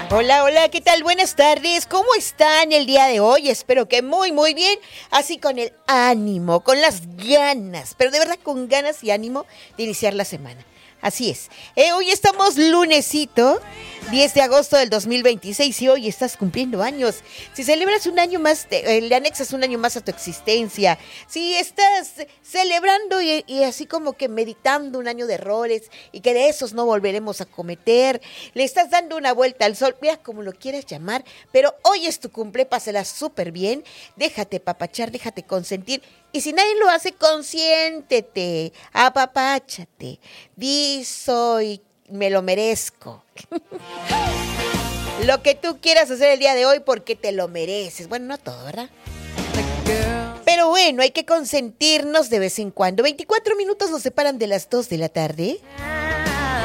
Hola, hola, ¿qué tal? Buenas tardes, ¿cómo están el día de hoy? Espero que muy, muy bien, así con el ánimo, con las ganas, pero de verdad con ganas y ánimo de iniciar la semana. Así es. Hoy estamos lunesito, 10 de agosto del 2026 y hoy estás cumpliendo años. Si celebras un año más, le anexas un año más a tu existencia. Si estás celebrando y así como que meditando un año de errores y que de esos no volveremos a cometer, le estás dando una vuelta al sol, mira como lo quieras llamar, pero hoy es tu cumple, pásala súper bien, déjate papachar, déjate consentir. Y si nadie lo hace, consiéntete, apapáchate, di soy, me lo merezco. Lo que tú quieras hacer el día de hoy porque te lo mereces. Bueno, no todo, ¿verdad? Pero bueno, hay que consentirnos de vez en cuando. 24 minutos nos separan de las 2 de la tarde.